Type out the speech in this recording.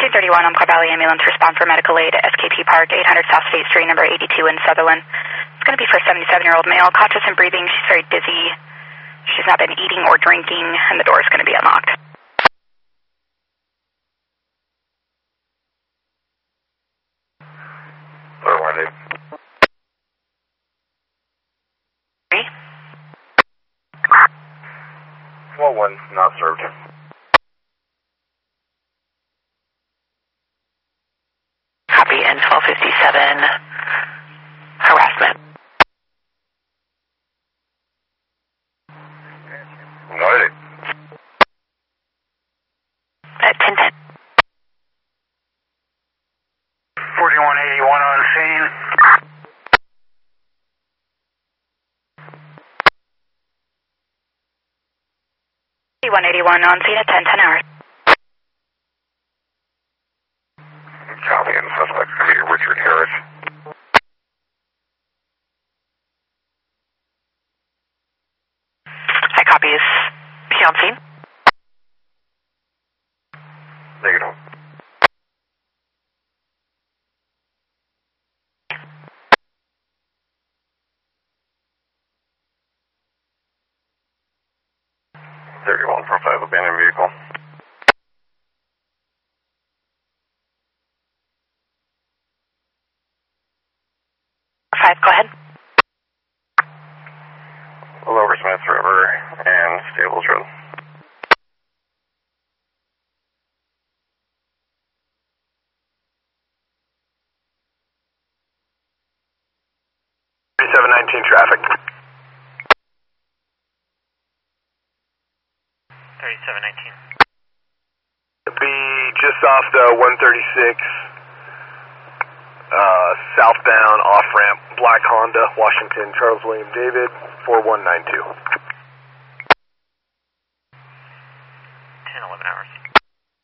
1931 Umpqua Valley Ambulance, respond for medical aid at SKP Park, 800 South State Street, number 82 in Sutherland. It's going to be for a 77-year-old male, conscious and breathing. She's very dizzy. She's not been eating or drinking, and the door is going to be unlocked. Where were they? 1, not served. Copy, N 1257, harassment. What is it? At 1010. 4181 on scene. One on scene at 10 hours. Copy, and suspect Richard Harris. Hi, copy. Is he on scene? Negative. For 5 abandoned vehicle. Go ahead. Lower Smith River and Stables Road. Traffic. 3719. Be just off the 136 southbound off-ramp, black Honda, Washington, Charles William David, 4192.